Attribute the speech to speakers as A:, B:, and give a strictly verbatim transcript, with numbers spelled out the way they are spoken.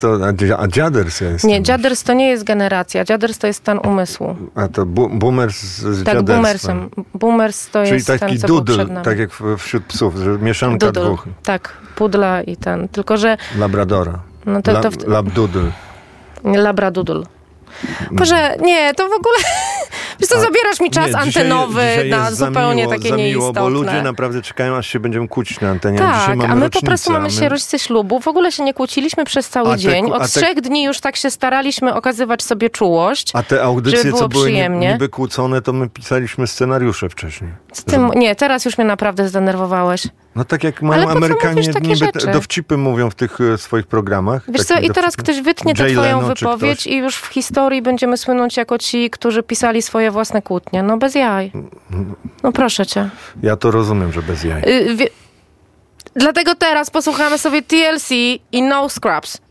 A: To, a, a dziaders jest.
B: Nie, dziaders to nie jest generacja. Dziaders to jest stan umysłu.
A: A to bu, boomers z
B: Tak, boomersem. Boomers to
A: Czyli
B: jest
A: taki
B: ten, co
A: doodle,
B: był przed nami.
A: tak jak wśród psów, że mieszanka
B: Doodle,
A: dwóch.
B: tak. Pudla i ten. Tylko, że...
A: Labradora.
B: No to,
A: La,
B: to w...
A: Labdoodle.
B: Labradoodle. Boże, nie, to w ogóle... Wiesz co, zabierasz mi czas
A: nie,
B: antenowy
A: dzisiaj, dzisiaj
B: na zupełnie
A: miło,
B: takie
A: za miło,
B: nieistotne.
A: bo ludzie naprawdę czekają, aż się będziemy kłócić na antenie.
B: Tak,
A: dzisiaj mamy
B: a my
A: rocznicę,
B: po prostu mamy
A: my...
B: dzisiaj rocznicę ślubu. W ogóle się nie kłóciliśmy przez cały
A: A te,
B: dzień. Od
A: te...
B: trzech dni już tak się staraliśmy okazywać sobie czułość,
A: A te audycje,
B: żeby było
A: co były
B: przyjemnie.
A: niby kłócone, to my pisaliśmy scenariusze wcześniej.
B: Z tym, nie, teraz już mnie naprawdę zdenerwowałeś.
A: No tak jak mają
B: Ale po co
A: Amerykanie
B: mówisz takie
A: niby
B: rzeczy?
A: dowcipy mówią w tych e, swoich programach.
B: Wiesz co, i teraz ktoś wytnie tę
A: Jay
B: twoją
A: Leno, czy
B: wypowiedź
A: ktoś.
B: i już w historii będziemy słynąć jako ci, którzy pisali swoje własne kłótnie. No bez jaj. No proszę cię.
A: Ja to rozumiem, że bez jaj.
B: Y, wie... Dlatego teraz posłuchamy sobie T L C i No Scrubs.